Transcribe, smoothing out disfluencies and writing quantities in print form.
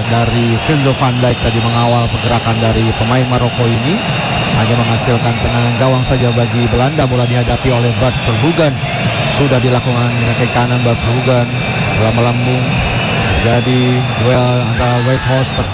dari Virgil van Dijk tadi mengawal pergerakan dari pemain Maroko ini, hanya menghasilkan tendangan gawang saja bagi Belanda. Bola dihadapi oleh Bart Verbruggen, sudah dilakukan kaki kanan Bart Verbruggen, bola melambung, terjadi duel antara Whitehorse